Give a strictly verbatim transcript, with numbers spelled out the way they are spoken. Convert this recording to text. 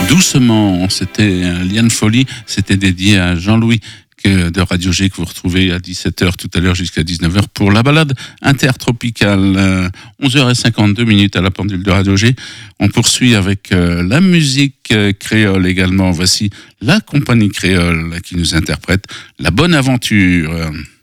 Doucement, c'était Liane Folly, c'était dédié à Jean-Louis que de Radio G que vous retrouvez à dix-sept heures tout à l'heure jusqu'à dix-neuf heures pour la balade intertropicale. Euh, onze heures cinquante-deux minutes à la pendule de Radio G. On poursuit avec euh, la musique euh, créole également. Voici la compagnie créole qui nous interprète La Bonne Aventure.